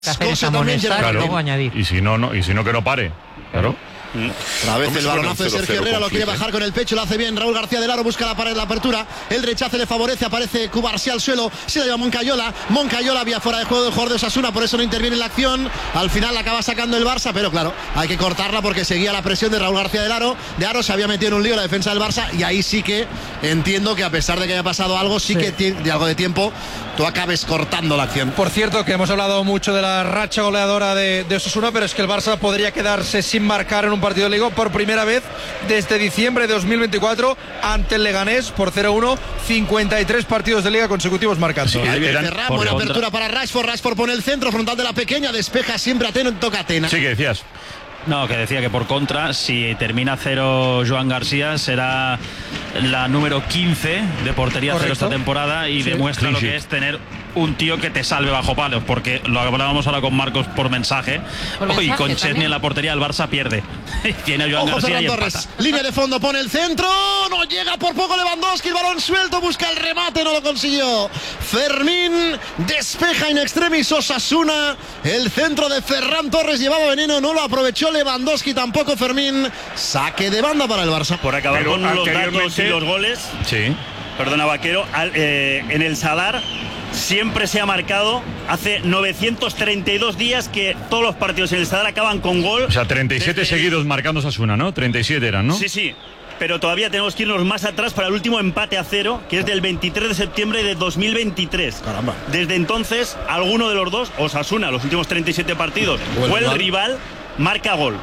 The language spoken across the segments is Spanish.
Escocia también, claro, luego añadir. Y si no, que no pare. Claro. Otra vez el balonazo de Sergio Herrera, lo quiere bajar con el pecho, lo hace bien Raúl García del Aro, busca la pared, la apertura, el rechace le favorece, aparece Cubarsí al suelo, se la lleva Moncayola vía fuera de juego del jugador de Osasuna, por eso no interviene en la acción, al final la acaba sacando el Barça, pero claro, hay que cortarla porque seguía la presión de Raúl García del Aro, se había metido en un lío la defensa del Barça, y ahí sí que entiendo que a pesar de que haya pasado algo, sí que de algo de tiempo, tú acabes cortando la acción. Por cierto, que hemos hablado mucho de la racha goleadora de Osasuna, pero es que el Barça podría quedarse sin marcar en un partido de Liga por primera vez desde diciembre de 2024 ante el Leganés por 0-1, 53 partidos de Liga consecutivos marcando. Buena apertura para Rashford pone el centro frontal de la pequeña, despeja siempre Ateno, toca Atena. Sí, que decías. No, que decía que por contra, si termina 0 Joan García, será la número 15 de portería cero esta temporada y demuestra lo que es tener un tío que te salve bajo palos, porque lo hablábamos ahora con Marcos por mensaje, y con Chesney en la portería el Barça pierde. Tiene a Joan García y empata. Línea de fondo, pone el centro, no llega por poco Lewandowski, el balón suelto, busca el remate, no lo consiguió. Fermín despeja in extremis Osasuna, el centro de Ferran Torres llevaba veneno, no lo aprovechó Lewandowski, tampoco Fermín, saque de banda para el Barça. Por acabar con los datos y los goles, perdona Vaquero, en el Sadar siempre se ha marcado, hace 932 días que todos los partidos en el Sadar acaban con gol. O sea, 37 seguidos marcando Osasuna, ¿no? 37 eran, ¿no? Sí, pero todavía tenemos que irnos más atrás para el último empate a 0, que es del 23 de septiembre de 2023. Caramba. Desde entonces, alguno de los dos, Osasuna, los últimos 37 partidos, o el rival, marca gol.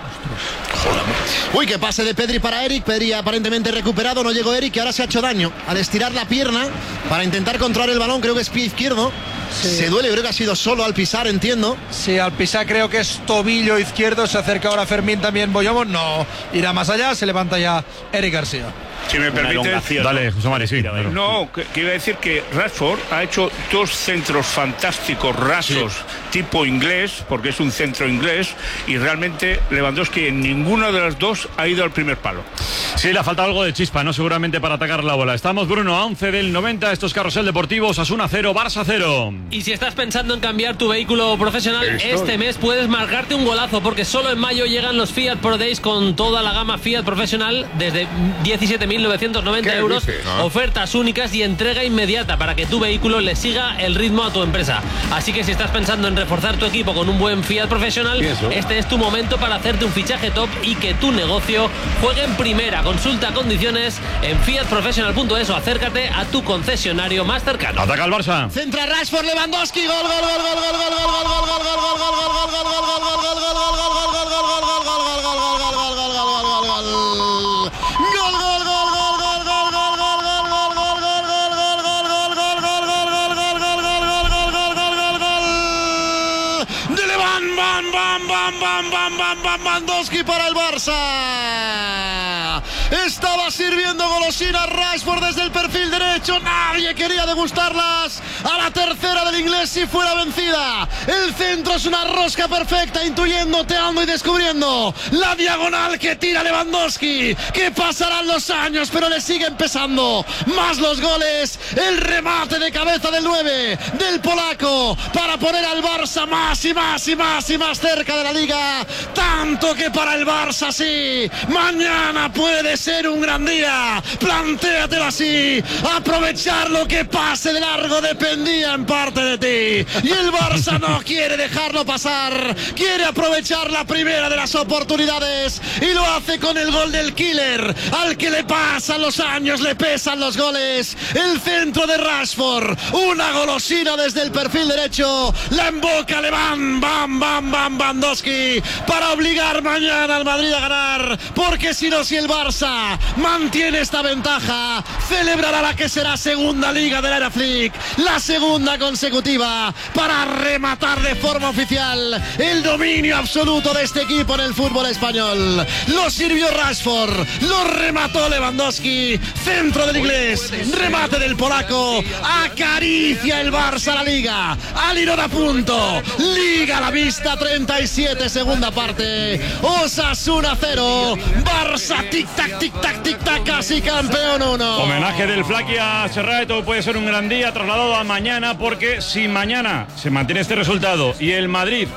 Uy, que pase de Pedri para Eric. Pedri aparentemente recuperado, no llegó Eric, que ahora se ha hecho daño al estirar la pierna para intentar controlar el balón, creo que es pie izquierdo. Se duele, creo que ha sido solo al pisar, entiendo. Sí, al pisar creo que es tobillo izquierdo. Se acerca ahora Fermín también. Boyomo no irá más allá, se levanta ya Eric García. Si me permite, dale, José Mari, sí. No, que iba a decir que Rashford ha hecho 2 centros fantásticos, rasos, tipo inglés, porque es un centro inglés, y realmente Lewandowski en ninguno de los dos ha ido al primer palo. Sí, le ha faltado algo de chispa, ¿no? Seguramente para atacar la bola. Estamos, Bruno, a 11 del 90. Esto es Carrusel Deportivo, Osasuna 0, Barça 0. Y si estás pensando en cambiar tu vehículo profesional, este mes puedes marcarte un golazo, porque solo en mayo llegan los Fiat Pro Days con toda la gama Fiat profesional desde 17.990 euros. Ofertas únicas y entrega inmediata para que tu vehículo le siga el ritmo a tu empresa. Así que si estás pensando en reforzar tu equipo con un buen Fiat profesional, este es tu momento para hacerte un fichaje top y que tu negocio juegue en primera. Consulta condiciones en fiatprofessional.es o acércate a tu concesionario más cercano. Ataca el Barça. Centra Rashford, Lewandowski, gol, gol, gol, gol, gol, gol, gol, gol, gol, gol, gol, gol, gol, gol, gol, gol, gol, gol, gol, Lewandowski para el Barça. Estaba sirviendo golosina Rashford desde el perfil derecho. Nadie quería degustarlas. A la tercera del inglés si fuera vencida. El centro es una rosca perfecta, intuyendo, teando y descubriendo la diagonal que tira Lewandowski. Que pasarán los años, pero le siguen pesando más los goles. El remate de cabeza del 9 del polaco para poner al Barça más y más y más y más cerca de la Liga. Tanto que para el Barça sí, mañana puede ser un gran día. Plantéatelo así. Aprovechar lo que pase de largo dependía en parte de ti. Y el Barça no quiere dejarlo pasar. Quiere aprovechar la primera de las oportunidades. Y lo hace con el gol del killer. Al que le pasan los años, le pesan los goles. El centro de Rashford. Una golosina desde el perfil derecho. La emboca Lewandowski para obligar mañana al Madrid a ganar. Porque si no, si el Barça mantiene esta ventaja, celebrará la que será segunda Liga de la Era Flick, la segunda consecutiva, para rematar de forma oficial el dominio absoluto de este equipo en el fútbol español. Lo sirvió Rashford, lo remató Lewandowski, centro del inglés, remate del polaco, acaricia el Barça la Liga, al Irón a punto, Liga a la vista, 37 segunda parte, Osasuna 0, Barça tic-tac, tic-tac, tic-tac, casi campeón 1. Homenaje del Flaqui a Serrato, puede ser un gran día, trasladado a mañana, porque si mañana se mantiene este resultado y el Madrid